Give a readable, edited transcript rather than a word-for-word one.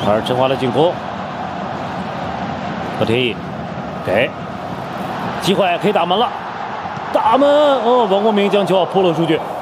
卡尔申花的进攻，何天意给机会可以打门了，打门哦！王光明将球扑了出去。